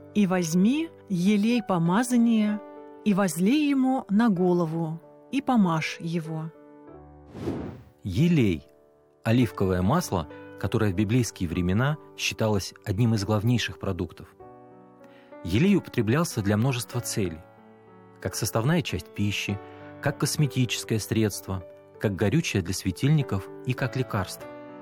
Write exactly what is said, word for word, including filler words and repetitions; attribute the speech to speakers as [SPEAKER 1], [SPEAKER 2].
[SPEAKER 1] И возьми елей помазания, и возлей ему на голову, и помажь его».
[SPEAKER 2] Елей – оливковое масло, которое в библейские времена считалось одним из главнейших продуктов. Елей употреблялся для множества целей, как составная часть пищи, как косметическое средство, как горючее для светильников и как лекарство.